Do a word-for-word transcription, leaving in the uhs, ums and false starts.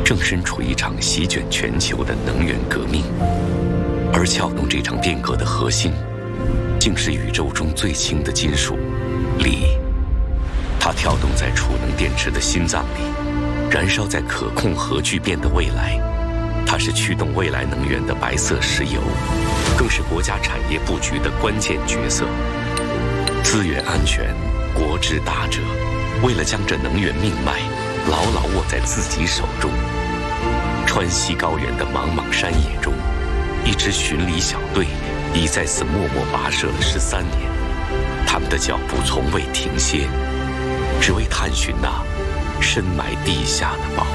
正身处一场席卷全球的能源革命，而撬动这场变革的核心，竟是宇宙中最轻的金属——锂。它跳动在储能电池的心脏里，燃烧在可控核聚变的未来。它是驱动未来能源的白色石油，更是国家产业布局的关键角色。资源安全，国之大者，为了将这能源命脉牢牢握在自己手中。川西高原的茫茫山野中，一支巡礼小队已在此默默跋涉了十三年，他们的脚步从未停歇，只为探寻那深埋地下的宝